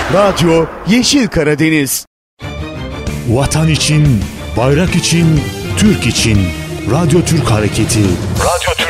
Radyo Yeşil Karadeniz. Vatan için, bayrak için, Türk için. Radyo Türk Hareketi. Radyo Türk